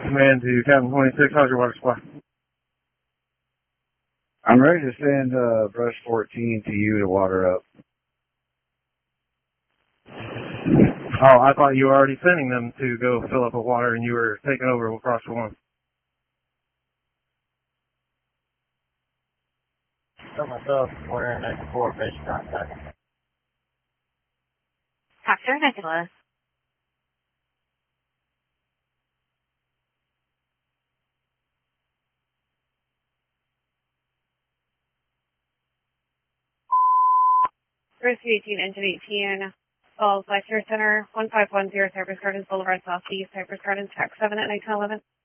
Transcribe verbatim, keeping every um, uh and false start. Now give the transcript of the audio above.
Command to Captain twenty-six, how's your water supply? I'm ready to send uh, Brush fourteen to you to water up. Oh, I thought you were already sending them to go fill up with water and you were taking over with Cross one. So myself, order next four fish contact. Doctor Nicholas. First eighteen, engine eighteen, Falls Lecture Center, one five one zero, Cypress Gardens Boulevard, Southeast, Cypress Gardens, Track seven at nineteen eleven.